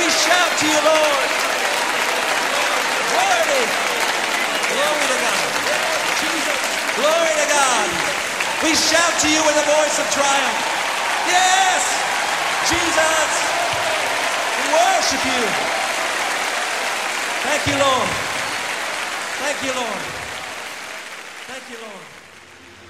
We shout to you, Lord. Worthy. Glory to God. Jesus. Glory to God. We shout to you with a voice of triumph. Yes. Jesus. We worship you. Thank you, Lord. Thank you, Lord. Thank you, Lord.